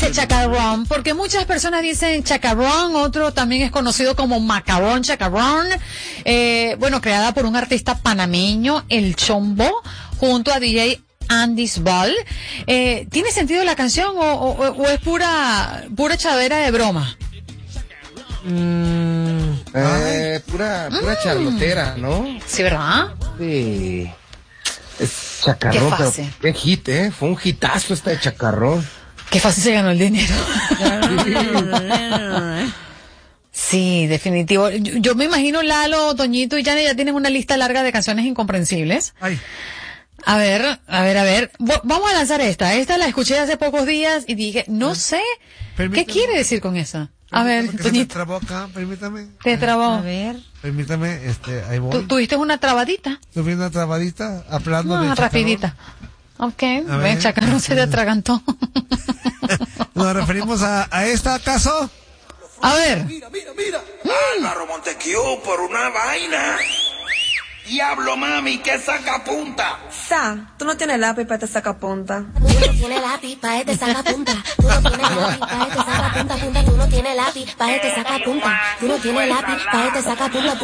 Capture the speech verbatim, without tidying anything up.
dice chacarrón? Porque muchas personas dicen chacarrón, otro también es conocido como macarrón, chacarrón. Eh, bueno, creada por un artista panameño, El Chombo, junto a D J Andis Ball. Eh, ¿Tiene sentido la canción o, o, o es pura pura echadera de broma? Mm, eh, pura pura mm. charlotera, ¿no? Sí, ¿verdad? Sí. Es chacarrón, qué pero fácil. Qué hit, ¿eh? Fue un hitazo esta de chacarrón. Qué fácil se ganó el dinero. Sí, definitivo. Yo, yo me imagino Lalo, Toñito y Janet ya tienen una lista larga de canciones incomprensibles. Ay. A ver, a ver, a ver. Vamos a lanzar esta. Esta la escuché hace pocos días y dije, no sé, Permítame. ¿qué quiere decir con esa? A ver, Toñito. Toñito. Se trabó acá, permítame. Te trabó. A ver. Permítame, este, ahí voy. ¿Tú, ¿Tuviste una trabadita? Tuve una trabadita, hablando No, de chacarrón. rapidita. Ok, A ven, ver. chacarrón se te atragantó. ¿Nos referimos a, a esta acaso? A ver. Mira, mira, mira. Álvaro Montequiu por una vaina. Diablo, mami, que saca punta. Sa, tú no tienes lápiz para este sacapunta. Tú no tienes lápiz pa' este sacapunta. Tú no tienes lápiz pa' este sacapunta, punta. Tú no tienes lápiz pa' este sacapunta. Tú no tienes lápiz pa' este sacapunta.